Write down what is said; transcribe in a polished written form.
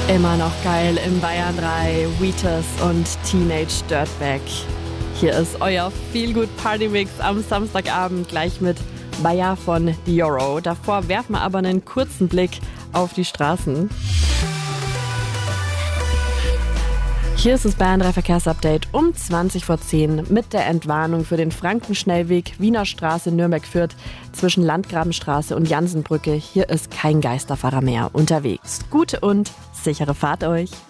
Immer noch geil im Bayern 3, Wheatus und Teenage Dirtbag. Hier ist euer Feel-Good-Party-Mix am Samstagabend gleich mit Bayer von Dioro. Davor werfen wir aber einen kurzen Blick auf die Straßen. Hier ist das Bayern 3 Verkehrsupdate um 20:10 mit der Entwarnung für den Frankenschnellweg Wiener Straße Nürnberg-Fürth zwischen Landgrabenstraße und Jansenbrücke. Hier ist kein Geisterfahrer mehr unterwegs. Gute und sichere Fahrt euch!